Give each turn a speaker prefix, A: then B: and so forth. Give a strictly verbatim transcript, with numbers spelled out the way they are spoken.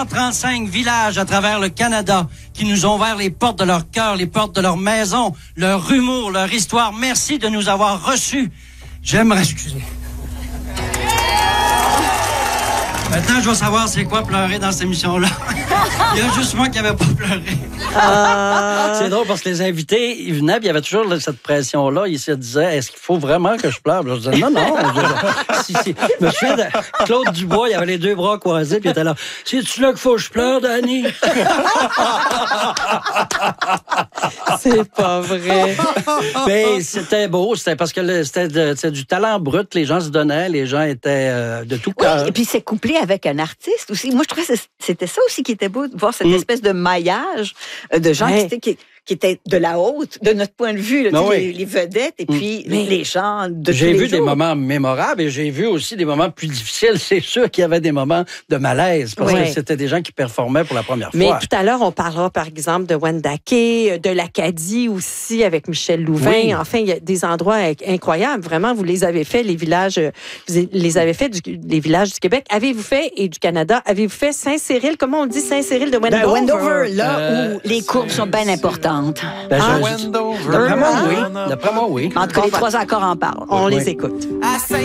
A: trente-cinq villages à travers le Canada qui nous ont ouvert les portes de leur cœur, les portes de leur maison, leur humour, leur histoire. Merci de nous avoir reçus. J'aimerais... Excusez. Maintenant, je veux savoir c'est quoi pleurer dans cette émission-là. Il y a juste moi qui n'avais pas pleuré.
B: Ah.
A: C'est drôle parce que les invités, ils venaient, puis il y avait toujours cette pression-là. Ils se disaient, est-ce qu'il faut vraiment que je pleure? Je disais, non, non. Je, si, si. Je me souviens de Claude Dubois, il avait les deux bras croisés, puis il était là. C'est-tu là qu'il faut que je pleure, Danny?
B: C'est pas vrai.
A: Mais c'était beau, c'était parce que le, c'était, de, c'était du talent brut. Les gens se donnaient, les gens étaient euh, de tout cœur.
C: Oui, et puis c'est couplé avec un artiste aussi. Moi, je trouvais que c'était ça aussi qui était beau, de voir cette mm. espèce de maillage de gens ouais. qui, étaient, qui, qui étaient de la haute, de notre point de vue, là, oui. les, les vedettes, et puis mm. les gens de
A: J'ai
C: tous
A: vu
C: les
A: des
C: jours.
A: moments mémorables et j'ai vu aussi des moments plus difficiles. C'est sûr qu'il y avait des moments de malaise parce oui. que c'était des gens qui performaient pour la première
B: Mais
A: fois.
B: Mais tout à l'heure, on parlera, par exemple, de Wendake, de l'Acadie aussi, avec Michel Louvain. Oui. Enfin, il y a des endroits incroyables. Vraiment, vous les avez fait, les villages, vous les avez fait, du, les villages du Québec. Avez-vous fait, et du Canada, avez-vous fait Saint-Cyril? Comment on dit Saint-Cyril de Wendover?
C: Ben, Wendover, là euh, où les courbes sont bien importantes.
A: Ben,
C: ah,
A: Wendover. D'après moi, oui. D'après moi, oui.
C: En tout cas, les trois accords en parlent.
B: On
A: oui.
B: les écoute.